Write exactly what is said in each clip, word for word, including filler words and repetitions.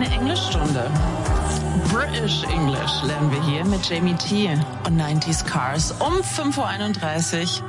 eine Englischstunde. British English lernen wir hier mit Jamie T. und neunziger Cars um fünf Uhr einunddreißig.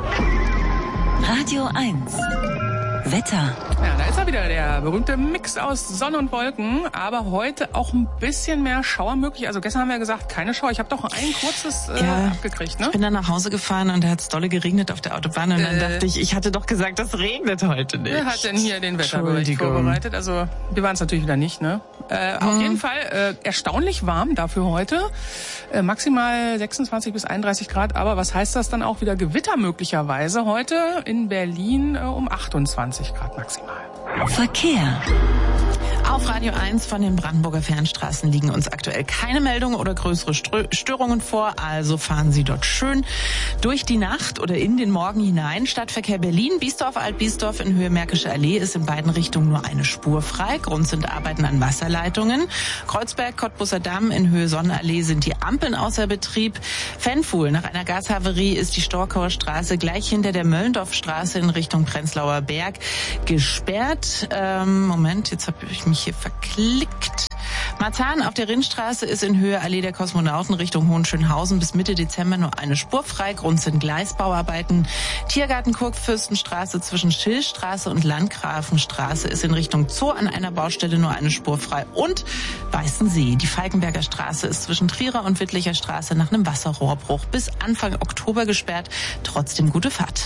Radio eins. Wetter. Ja, da ist er wieder, der berühmte Mix aus Sonne und Wolken, aber heute auch ein bisschen mehr Schauer möglich. Also gestern haben wir gesagt, keine Schauer. Ich habe doch ein kurzes äh, ja, abgekriegt, ne? Ich bin dann nach Hause gefahren und da hat es dolle geregnet auf der Autobahn und dann äh, dachte ich, ich hatte doch gesagt, das regnet heute nicht. Wer hat denn hier den Wetterbericht vorbereitet? Also wir waren es natürlich wieder nicht, ne? Äh, hm. Auf jeden Fall äh, erstaunlich warm dafür heute. Äh, maximal sechsundzwanzig bis einunddreißig Grad, aber was heißt das dann auch wieder? Gewitter möglicherweise heute in Berlin äh, um achtundzwanzig Grad maximal. Verkehr. Auf Radio eins von den Brandenburger Fernstraßen liegen uns aktuell keine Meldungen oder größere Störungen vor, also fahren Sie dort schön durch die Nacht oder in den Morgen hinein. Stadtverkehr Berlin, Biesdorf, Alt-Biesdorf in Höhe Märkische Allee ist in beiden Richtungen nur eine Spur frei. Grund sind Arbeiten an Wasserleitungen. Kreuzberg, Cottbusser Damm in Höhe Sonnenallee sind die Ampeln außer Betrieb. Fenfuhl, nach einer Gashaverie ist die Storkower Straße gleich hinter der Möllendorfstraße in Richtung Prenzlauer Berg gesperrt. Ähm, Moment, jetzt habe ich mich hier verklickt. Marzahn auf der Rinnstraße ist in Höhe Allee der Kosmonauten Richtung Hohenschönhausen bis Mitte Dezember nur eine Spur frei. Grund sind Gleisbauarbeiten. Tiergarten Kurfürstenstraße zwischen Schillstraße und Landgrafenstraße ist in Richtung Zoo an einer Baustelle nur eine Spur frei. Und Weißensee, die Falkenberger Straße ist zwischen Trierer und Wittlicher Straße nach einem Wasserrohrbruch bis Anfang Oktober gesperrt. Trotzdem gute Fahrt.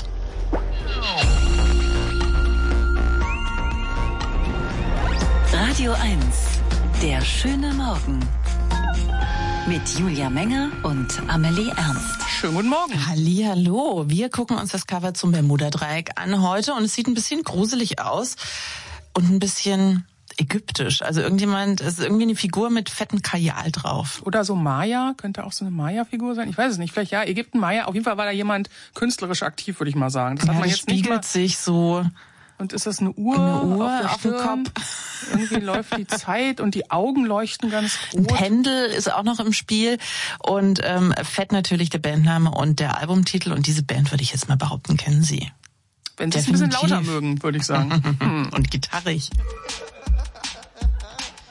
Radio eins. Der schöne Morgen. Mit Julia Menger und Amelie Ernst. Schönen guten Morgen. Hallihallo. Wir gucken uns das Cover zum Bermuda-Dreieck an heute und es sieht ein bisschen gruselig aus und ein bisschen ägyptisch. Also irgendjemand, es ist irgendwie eine Figur mit fetten Kajal drauf. Oder so Maya, könnte auch so eine Maya-Figur sein. Ich weiß es nicht. Vielleicht ja, Ägypten, Maya. Auf jeden Fall war da jemand künstlerisch aktiv, würde ich mal sagen. Das ja, hat man das jetzt nicht spiegelt mal sich so. Und ist das eine Uhr, eine Uhr auf, auf dem Kopf? Irgendwie läuft die Zeit und die Augen leuchten ganz rot. Ein Pendel ist auch noch im Spiel und ähm, fett natürlich der Bandname und der Albumtitel. Und diese Band, würde ich jetzt mal behaupten, kennen Sie. Wenn Sie es ein bisschen lauter mögen, würde ich sagen. Und gitarrig.